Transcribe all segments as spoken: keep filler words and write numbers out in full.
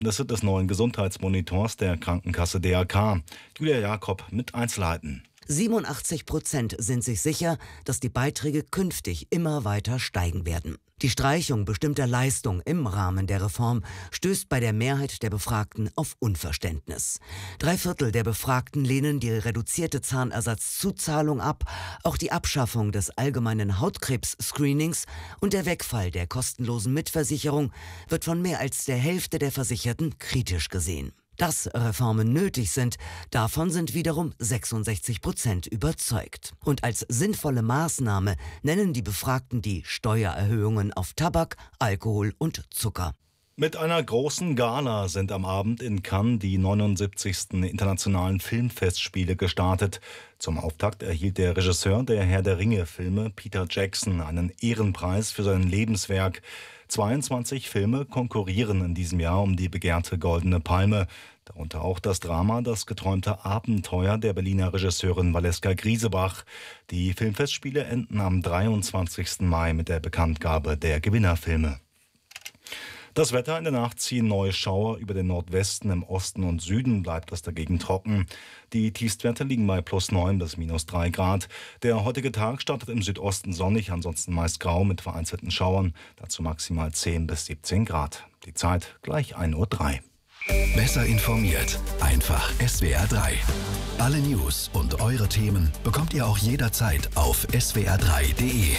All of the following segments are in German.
Das sind des neuen Gesundheitsmonitors der Krankenkasse D R K. Julia Jakob mit Einzelheiten. siebenundachtzig Prozent sind sich sicher, dass die Beiträge künftig immer weiter steigen werden. Die Streichung bestimmter Leistungen im Rahmen der Reform stößt bei der Mehrheit der Befragten auf Unverständnis. Drei Viertel der Befragten lehnen die reduzierte Zahnersatzzuzahlung ab. Auch die Abschaffung des allgemeinen Hautkrebs-Screenings und der Wegfall der kostenlosen Mitversicherung wird von mehr als der Hälfte der Versicherten kritisch gesehen. Dass Reformen nötig sind, davon sind wiederum sechsundsechzig Prozent überzeugt. Und als sinnvolle Maßnahme nennen die Befragten die Steuererhöhungen auf Tabak, Alkohol und Zucker. Mit einer großen Gala sind am Abend in Cannes die neunundsiebzigsten internationalen Filmfestspiele gestartet. Zum Auftakt erhielt der Regisseur der Herr der Ringe-Filme, Peter Jackson, einen Ehrenpreis für sein Lebenswerk. zweiundzwanzig Filme konkurrieren in diesem Jahr um die begehrte Goldene Palme. Darunter auch das Drama Das geträumte Abenteuer der Berliner Regisseurin Valeska Griesebach. Die Filmfestspiele enden am dreiundzwanzigsten Mai mit der Bekanntgabe der Gewinnerfilme. Das Wetter: in der Nacht ziehen neue Schauer über den Nordwesten, im Osten und Süden bleibt es dagegen trocken. Die Tiefstwerte liegen bei plus neun bis minus drei Grad. Der heutige Tag startet im Südosten sonnig, ansonsten meist grau mit vereinzelten Schauern. Dazu maximal zehn bis siebzehn Grad. Die Zeit gleich ein Uhr drei. Besser informiert, einfach S W R drei. Alle News und eure Themen bekommt ihr auch jederzeit auf S W R drei punkt de.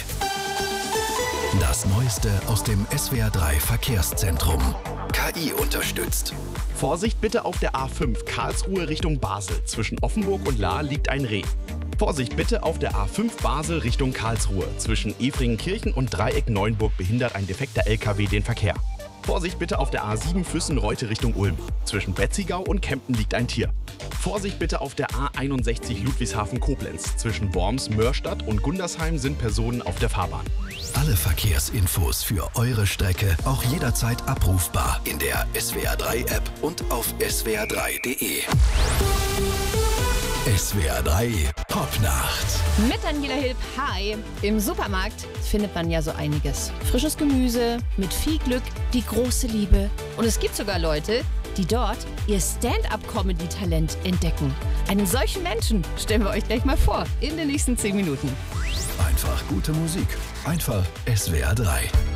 Das Neueste aus dem S W R drei Verkehrszentrum. K I unterstützt. Vorsicht bitte auf der A fünf Karlsruhe Richtung Basel. Zwischen Offenburg und Lahr liegt ein Reh. Vorsicht bitte auf der A fünf Basel Richtung Karlsruhe. Zwischen Efringenkirchen und Dreieck Neuenburg behindert ein defekter L K W den Verkehr. Vorsicht bitte auf der A sieben Füssen-Reute Richtung Ulm. Zwischen Betzigau und Kempten liegt ein Tier. Vorsicht bitte auf der A einundsechzig Ludwigshafen-Koblenz. Zwischen Worms, Mörstadt und Gundersheim sind Personen auf der Fahrbahn. Alle Verkehrsinfos für eure Strecke auch jederzeit abrufbar in der S W R drei App und auf S W R drei punkt de. S W R drei Popnacht. Mit Daniela Hilb, hi. Im Supermarkt findet man ja so einiges. Frisches Gemüse, mit viel Glück, die große Liebe. Und es gibt sogar Leute, die dort ihr Stand-up-Comedy-Talent entdecken. Einen solchen Menschen stellen wir euch gleich mal vor, in den nächsten zehn Minuten. Einfach gute Musik. Einfach S W R drei.